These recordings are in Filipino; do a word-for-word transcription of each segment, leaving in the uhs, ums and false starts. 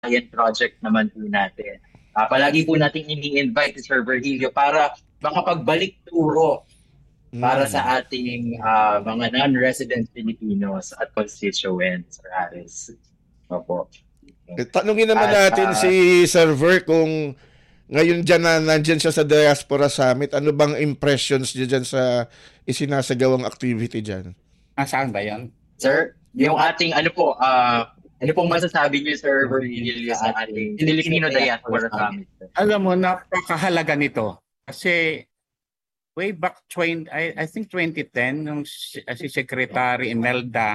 science project naman po natin. Uh, palagi po natin ini-invite si Sir Virgilio para makapagbalik turo para Mm. sa ating uh, mga non-resident Filipinos at constituents, Sir Aris. Opo. Eh, tanungin naman At, natin uh, si Sir Ver kung ngayon dyan na nandyan siya sa Diaspora Summit, ano bang impressions niya dyan sa isinasagawang activity dyan? Ah, saan ba yan? Sir, yung ating ano po, uh, ano pong masasabi niyo, Sir Virgilio, sa ating Filipino Diaspora Summit? Alam mo, napakahalaga nito. Kasi way back twenty, I, I think twenty ten, nung si, si Secretary Imelda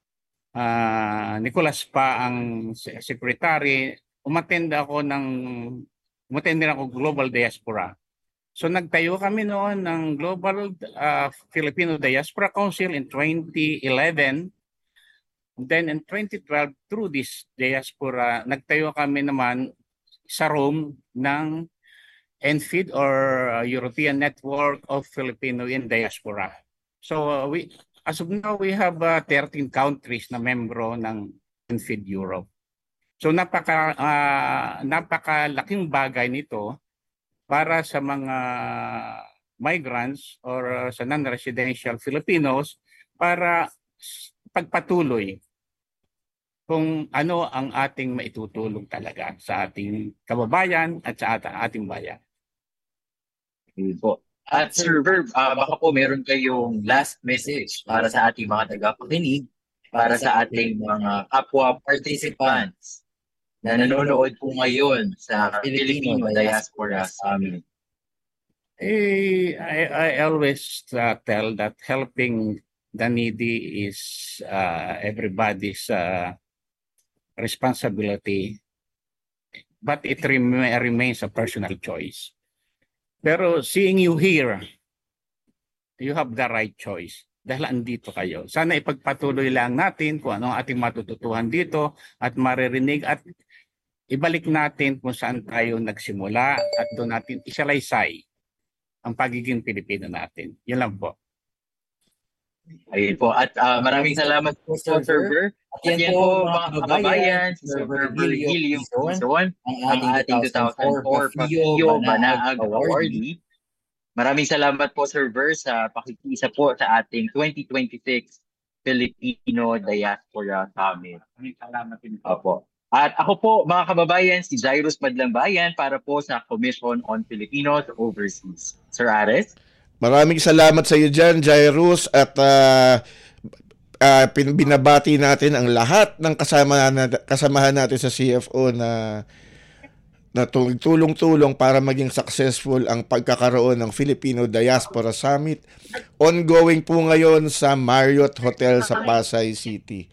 uh, Nicolas pa ang secretary, umattend ako ng umattend din ako Global Diaspora. So nagtayo kami noon ng Global uh, Filipino Diaspora Council in twenty eleven. Then in twenty twelve, through this diaspora, nagtayo kami naman sa Rome ng N F I D or uh, European Network of Filipino in Diaspora. So uh, we, as of now, we have uh, thirteen countries na membro ng N F I D Europe. So napaka uh, napakalaking bagay nito para sa mga migrants or uh, sa non-residential Filipinos para pagpatuloy kung ano ang ating maitutulong talaga sa ating kababayan at sa ating bayan. Po. At Sir Verb, uh, baka po meron kayong last message para sa ating mga tagapakinig, para sa ating mga kapwa participants na nanonood po ngayon sa Filipino Diaspora Summit. Eh, I, I always uh, tell that helping the needy is uh, everybody's uh, responsibility, but it rem- remains a personal choice. Pero seeing you here, you have the right choice dahil andito kayo. Sana ipagpatuloy lang natin kung ano ang ating matututuhan dito at maririnig at ibalik natin kung saan tayo nagsimula at doon natin isalaysay ang pagiging Pilipino natin. Yun lang po. Ayun po. At uh, maraming salamat po, Sir Ver. At yan po, mga kababayan, si Sir Virgilio Quezon, ang ating two thousand four Papio Banaag Awardee. Maraming salamat po, Sir Ver, sa pakikisa po sa ating twenty twenty-six Filipino Diaspora Summit. Maraming salamat din po. Opo. At ako po, mga kababayan, si Jairus Madlambayan para po sa Commission on Filipinos Overseas. Sir Ares? Maraming salamat sa iyo dyan, Jairus, at uh, uh, binabati natin ang lahat ng kasama na, kasamahan natin sa C F O na, na tulong-tulong para maging successful ang pagkakaroon ng Filipino Diaspora Summit. Ongoing po ngayon sa Marriott Hotel sa Pasay City.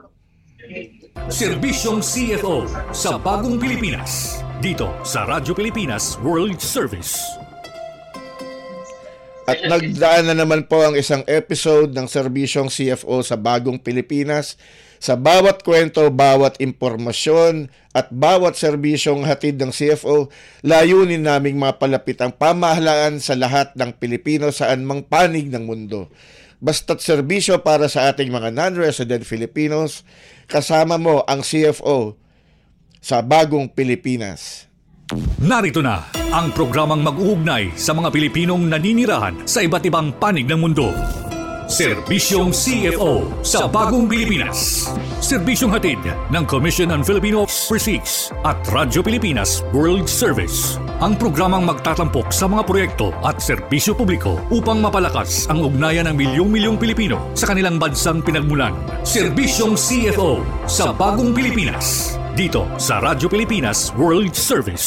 Serbisyong C F O sa Bagong Pilipinas, dito sa Radyo Pilipinas World Service. At nagdaan na naman po ang isang episode ng Serbisyong C F O sa Bagong Pilipinas. Sa bawat kwento, bawat impormasyon at bawat serbisyong hatid ng C F O, layunin naming mapalapit ang pamahalaan sa lahat ng Pilipino saan mang panig ng mundo. Basta't serbisyo para sa ating mga non-resident Filipinos, kasama mo ang C F O sa Bagong Pilipinas. Narito na ang programang mag-uugnay sa mga Pilipinong naninirahan sa iba't ibang panig ng mundo. Serbisyong C F O sa Bagong Pilipinas. Serbisyong hatid ng Commission on Filipino Overseas at Radyo Pilipinas World Service. Ang programang magtatampok sa mga proyekto at serbisyo publiko upang mapalakas ang ugnayan ng milyong-milyong Pilipino sa kanilang bansang pinagmulan. Serbisyong C F O sa Bagong Pilipinas. Dito sa Radyo Pilipinas World Service.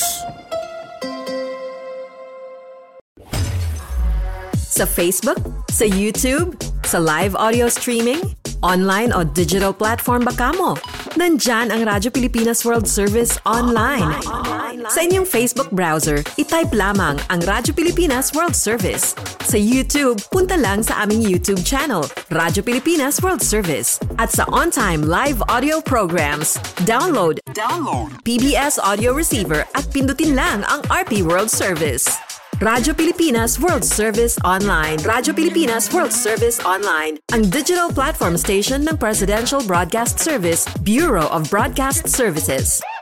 Sa Facebook, sa YouTube, sa live audio streaming, online o digital platform ba kamo? Nandyan ang Radyo Pilipinas World Service online. Sa inyong Facebook browser, itype lamang ang Radyo Pilipinas World Service. Sa YouTube, punta lang sa aming YouTube channel, Radyo Pilipinas World Service. At sa on-time live audio programs, download, download P B S Audio Receiver at pindutin lang ang R P World Service. Radyo Pilipinas World Service Online. Radyo Pilipinas World Service Online, ang digital platform station ng Presidential Broadcast Service, Bureau of Broadcast Services.